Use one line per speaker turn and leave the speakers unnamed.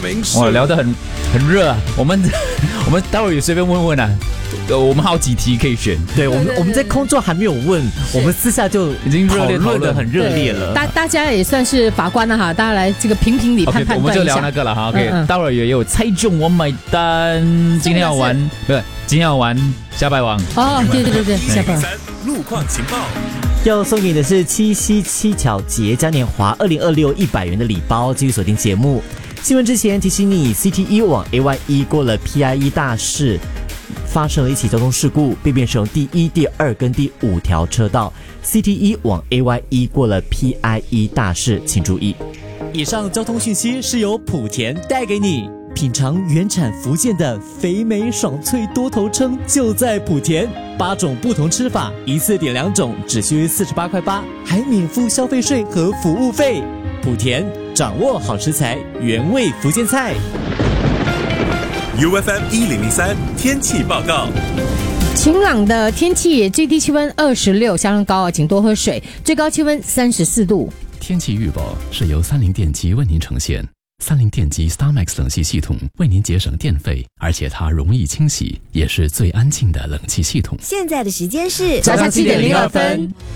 名是
哇，聊得很热啊！我们待会儿也随便问问啊，我们还有几题可以选。
对，我们在空中还没有问，我们私下就
已经热烈讨论
的很热烈了。
大家也算是法官了哈，大家来这个评评理、判
OK，
判
我们就
断一下。
聊那个了哈。OK，待会儿也有猜中我买单，今天要玩不是？今天要玩下败王。
哦，对，下班。
路况情报。
要送给你的是七夕七巧节嘉年华2026 100元的礼包，继续锁定节目。新闻之前提醒你 ，CTE 往 AYE 过了 PIE 大事，发生了一起交通事故，被变成第1、第2跟第5条车道。CTE 往 AYE 过了 PIE 大事，请注意。以上交通讯息是由莆田带给你。品尝原产福建的肥美爽脆多头称，就在莆田，8种不同吃法，一次点2种，只需48块8，还免付消费税和服务费。莆田掌握好食材，原味福建菜。
UFM 1003天气报告。
晴朗的天气，最低气温26，相当高啊，请多喝水。最高气温34度。
天气预报是由三菱电机为您呈现。三菱电机 StarMax 冷气系统为您节省电费，而且它容易清洗，也是最安静的冷气系统。
现在的时间是
早上7:02。